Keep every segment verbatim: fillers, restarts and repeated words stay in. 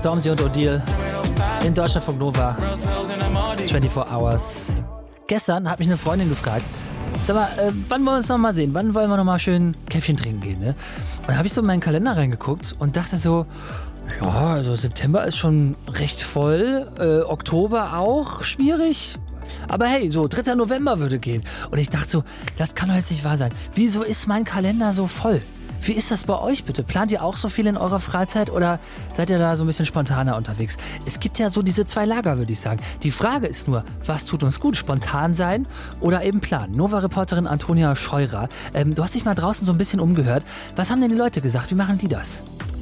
Stormzy und Odile in Deutschlandfunk Nova. vierundzwanzig Hours. Gestern hat mich eine Freundin gefragt, sag mal, äh, wann wollen wir uns noch mal sehen? Wann wollen wir noch mal schön Käffchen trinken gehen? Ne? Und da habe ich so in meinen Kalender reingeguckt und dachte so, ja, also September ist schon recht voll, äh, Oktober auch schwierig. Aber hey, so dritter November würde gehen. Und ich dachte so, das kann doch jetzt nicht wahr sein. Wieso ist mein Kalender so voll? Wie ist das bei euch bitte? Plant ihr auch so viel in eurer Freizeit oder seid ihr da so ein bisschen spontaner unterwegs? Es gibt ja so diese zwei Lager, würde ich sagen. Die Frage ist nur, was tut uns gut? Spontan sein oder eben planen? Nova-Reporterin Antonia Scheurer, ähm, du hast dich mal draußen so ein bisschen umgehört. Was haben denn die Leute gesagt? Wie machen die das?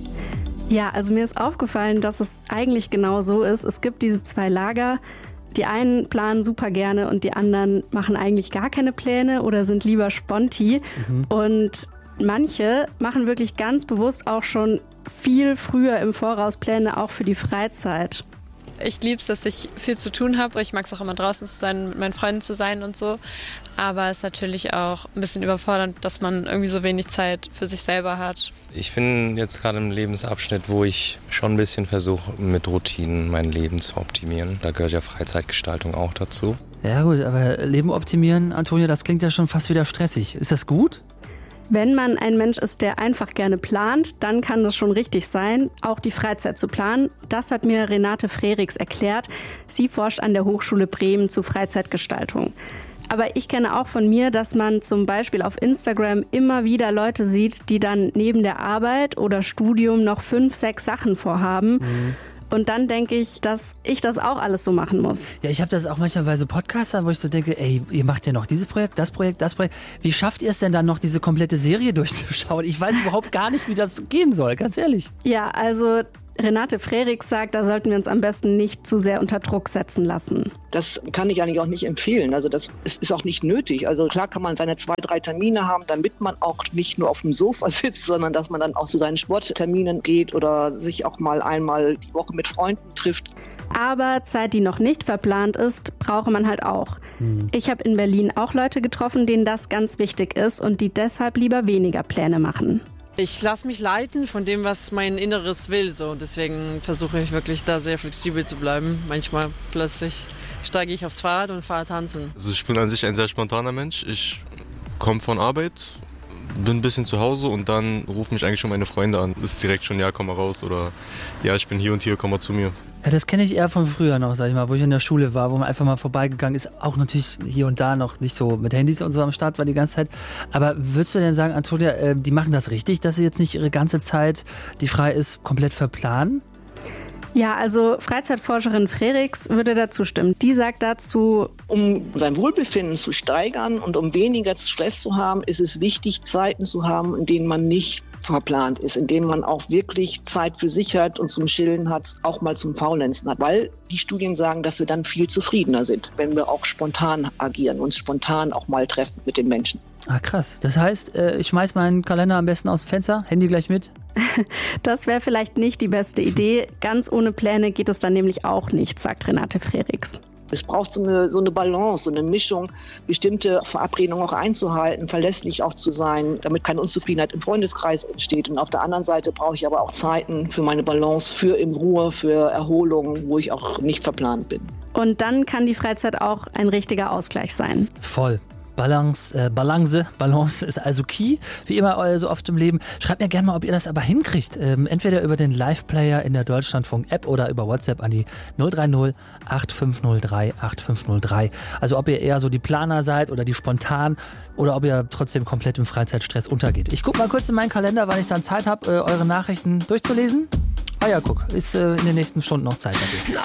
Ja, also mir ist aufgefallen, dass es eigentlich genau so ist. Es gibt diese zwei Lager. Die einen planen super gerne und die anderen machen eigentlich gar keine Pläne oder sind lieber Sponti. Mhm. Und manche machen wirklich ganz bewusst auch schon viel früher im Voraus Pläne, auch für die Freizeit. Ich liebe es, dass ich viel zu tun habe. Ich mag es auch immer draußen zu sein, mit meinen Freunden zu sein und so. Aber es ist natürlich auch ein bisschen überfordernd, dass man irgendwie so wenig Zeit für sich selber hat. Ich bin jetzt gerade im Lebensabschnitt, wo ich schon ein bisschen versuche, mit Routinen mein Leben zu optimieren. Da gehört ja Freizeitgestaltung auch dazu. Ja gut, aber Leben optimieren, Antonia, das klingt ja schon fast wieder stressig. Ist das gut? Wenn man ein Mensch ist, der einfach gerne plant, dann kann das schon richtig sein, auch die Freizeit zu planen. Das hat mir Renate Frerichs erklärt. Sie forscht an der Hochschule Bremen zu Freizeitgestaltung. Aber ich kenne auch von mir, dass man zum Beispiel auf Instagram immer wieder Leute sieht, die dann neben der Arbeit oder Studium noch fünf, sechs Sachen vorhaben. Mhm. Und dann denke ich, dass ich das auch alles so machen muss. Ja, ich habe das auch manchmal bei so Podcastern, wo ich so denke, ey, ihr macht ja noch dieses Projekt, das Projekt, das Projekt. Wie schafft ihr es denn dann noch, diese komplette Serie durchzuschauen? Ich weiß überhaupt gar nicht, wie das gehen soll, ganz ehrlich. Ja, also Renate Frerichs sagt, da sollten wir uns am besten nicht zu sehr unter Druck setzen lassen. Das kann ich eigentlich auch nicht empfehlen. Also das ist, ist auch nicht nötig. Also klar kann man seine zwei, drei Termine haben, damit man auch nicht nur auf dem Sofa sitzt, sondern dass man dann auch zu seinen Sportterminen geht oder sich auch mal einmal die Woche mit Freunden trifft. Aber Zeit, die noch nicht verplant ist, brauche man halt auch. Hm. Ich habe in Berlin auch Leute getroffen, denen das ganz wichtig ist und die deshalb lieber weniger Pläne machen. Ich lasse mich leiten von dem, was mein Inneres will. So. Deswegen versuche ich wirklich da sehr flexibel zu bleiben. Manchmal plötzlich steige ich aufs Fahrrad und fahre tanzen. Also ich bin an sich ein sehr spontaner Mensch. Ich komme von Arbeit, bin ein bisschen zu Hause und dann rufen mich eigentlich schon meine Freunde an. Das ist direkt schon, ja, komm mal raus oder ja, ich bin hier und hier, komm mal zu mir. Ja, das kenne ich eher von früher noch, sag ich mal, wo ich in der Schule war, wo man einfach mal vorbeigegangen ist. Auch natürlich hier und da noch nicht so mit Handys und so am Start war die ganze Zeit. Aber würdest du denn sagen, Antonia, äh, die machen das richtig, dass sie jetzt nicht ihre ganze Zeit, die frei ist, komplett verplanen? Ja, also Freizeitforscherin Frerichs würde dazu stimmen. Die sagt dazu, um sein Wohlbefinden zu steigern und um weniger Stress zu haben, ist es wichtig, Zeiten zu haben, in denen man nicht verplant ist, in denen man auch wirklich Zeit für sich hat und zum Chillen hat, auch mal zum Faulenzen hat, weil die Studien sagen, dass wir dann viel zufriedener sind, wenn wir auch spontan agieren, uns spontan auch mal treffen mit den Menschen. Ah, krass. Das heißt, ich schmeiß meinen Kalender am besten aus dem Fenster, Handy gleich mit? Das wäre vielleicht nicht die beste Idee. Ganz ohne Pläne geht es dann nämlich auch nicht, sagt Renate Frerichs. Es braucht so eine, so eine Balance, so eine Mischung, bestimmte Verabredungen auch einzuhalten, verlässlich auch zu sein, damit keine Unzufriedenheit im Freundeskreis entsteht. Und auf der anderen Seite brauche ich aber auch Zeiten für meine Balance, für in Ruhe, für Erholung, wo ich auch nicht verplant bin. Und dann kann die Freizeit auch ein richtiger Ausgleich sein. Voll. Balance, äh, Balance, Balance ist also key, wie immer äh, so oft im Leben. Schreibt mir gerne mal, ob ihr das aber hinkriegt. Ähm, entweder über den Live-Player in der Deutschlandfunk-App oder über WhatsApp an die null drei null acht fünf null drei acht fünf null drei. Also ob ihr eher so die Planer seid oder die spontan oder ob ihr trotzdem komplett im Freizeitstress untergeht. Ich gucke mal kurz in meinen Kalender, wann ich dann Zeit habe, äh, eure Nachrichten durchzulesen. Ah ja, guck, ist äh, in den nächsten Stunden noch Zeit dafür.